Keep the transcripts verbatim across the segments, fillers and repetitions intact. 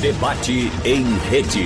Debate em rede.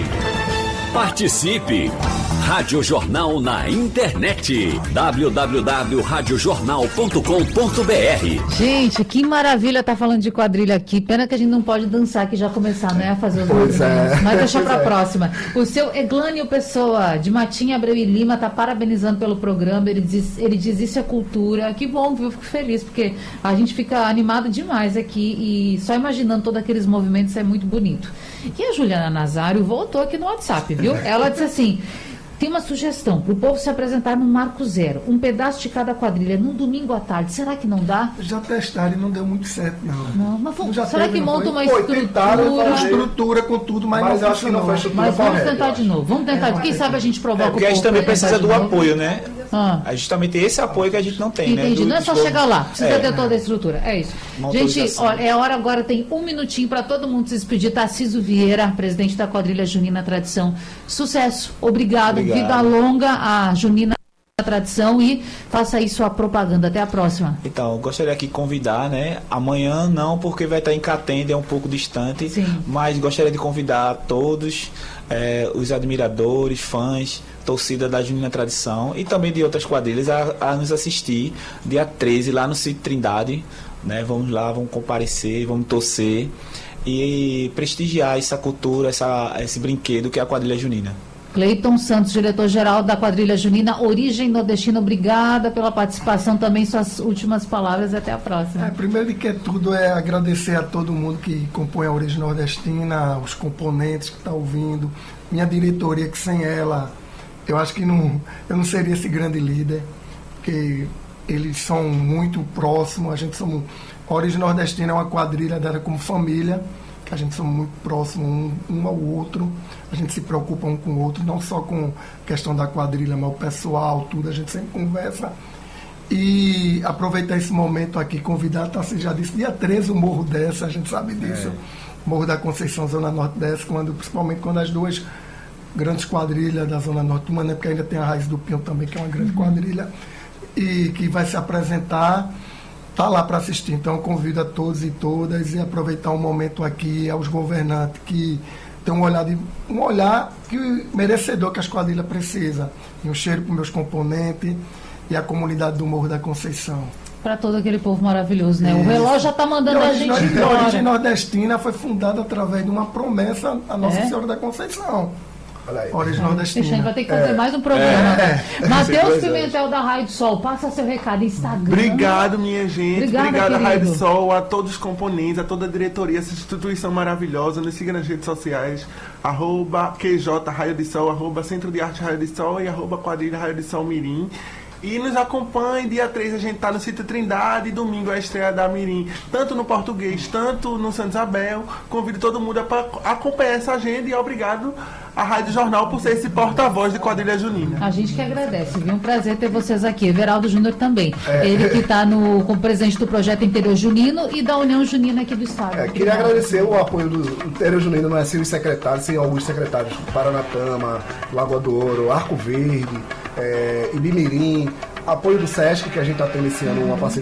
Participe! Rádio Jornal na internet. w w w ponto rádio jornal ponto com ponto b r. Gente, que maravilha tá falando de quadrilha aqui. Pena que a gente não pode dançar, que já começar, né, a fazer os movimentos. É. Mas deixa pra é. próxima. O seu Eglânio Pessoa, de Matinha, Abreu e Lima, tá parabenizando pelo programa. Ele diz, ele diz isso é cultura. Que bom, viu? Eu fico feliz, porque a gente fica animado demais aqui e só imaginando todos aqueles movimentos é muito bonito. E a Juliana Nazário voltou aqui no WhatsApp, viu? Ela disse assim: tem uma sugestão para o povo se apresentar no Marco Zero, um pedaço de cada quadrilha, num domingo à tarde. Será que não dá? Já testaram e não deu muito certo, não. Não, mas vamos, já será teve, que monta uma foi? estrutura? Tentaram, uma estrutura com tudo, mas, mas não acho que não foi estrutura. Mas vamos tentar correta, de novo. Vamos tentar. É, Quem sabe a gente provoca é, porque o povo. Porque a gente também precisa do apoio, né? Ah. É justamente esse apoio que a gente não tem, Entendi. né? Entendi. Não é só povo. chegar lá. Precisa é. ter toda a estrutura. É isso. Gente, olha, é hora agora, tem um minutinho para todo mundo se despedir. Tarcísio Vieira, presidente da quadrilha Junina Tradição. Sucesso. Obrigado. Obrigado. Vida longa a Junina Tradição e faça aí sua propaganda. Até a próxima. Então, gostaria aqui de convidar, né? Amanhã não, porque vai estar em Catende, é um pouco distante. Sim. Mas gostaria de convidar todos é, os admiradores, fãs, torcida da Junina Tradição e também de outras quadrilhas a, a nos assistir dia treze lá no Sítio Trindade, né? Vamos lá, vamos comparecer, vamos torcer e prestigiar essa cultura, essa, esse brinquedo que é a quadrilha junina. Cleiton Santos, diretor-geral da quadrilha junina Origem Nordestina, obrigada pela participação, também suas últimas palavras, até a próxima. É, primeiro de que tudo é agradecer a todo mundo que compõe a Origem Nordestina, os componentes que estão ouvindo, minha diretoria, que sem ela eu acho que não, eu não seria esse grande líder, porque eles são muito próximos, a gente somos, a Origem Nordestina é uma quadrilha dada como família, que a gente somos muito próximos um, um ao outro, a gente se preocupa um com o outro, não só com a questão da quadrilha, mas o pessoal, tudo, a gente sempre conversa. E aproveitar esse momento aqui, convidar, tá, você já disse, dia treze o Morro desce, a gente sabe disso, é. Morro da Conceição, Zona Norte desce, quando, principalmente quando as duas grandes quadrilhas da Zona Norte, uma, né, porque ainda tem a Raiz do Pinhão também, que é uma grande uhum. quadrilha, e que vai se apresentar, está lá para assistir. Então eu convido a todos e todas e aproveitar um momento aqui aos governantes que tem um olhar, de, um olhar que merecedor que as quadrilhas precisam. E um cheiro para os meus componentes e a comunidade do Morro da Conceição. Para todo aquele povo maravilhoso, né? Isso. O relógio já está mandando a gente embora. A Origem Nordestina foi fundada através de uma promessa à Nossa é? Senhora da Conceição. Olha aí. Origem Nordestina. A gente vai ter que fazer é. mais um programa. É. Matheus Pimentel, da Raio do Sol, passa seu recado, Instagram. Obrigado, minha gente. Obrigada, Obrigado, querido. Raio do Sol, a todos os componentes, a toda a diretoria, essa instituição maravilhosa. Nos siga nas redes sociais, arroba Q J Raio de Sol, arroba Centro de Arte Raio de Sol e arroba Quadrilha Raio de Sol Mirim. E nos acompanhe, dia três a gente está no Sítio Trindade, domingo é a estreia da Mirim, tanto no português, tanto no Santa Isabel. Convido todo mundo a acompanhar essa agenda e obrigado à Rádio Jornal por ser esse porta-voz de quadrilha junina. A gente que agradece, viu? Um prazer ter vocês aqui. Everaldo Júnior também. É. Ele que está como presidente do Projeto Interior Junino e da União Junina aqui do Estado. É, queria agradecer o apoio do Interior Junino, não é sem os secretários, sem alguns secretários, Paranatama, Lagoa do Ouro, Arco Verde, é, Ibimirim, apoio do Sesc, que a gente está tendo esse ano uma parceria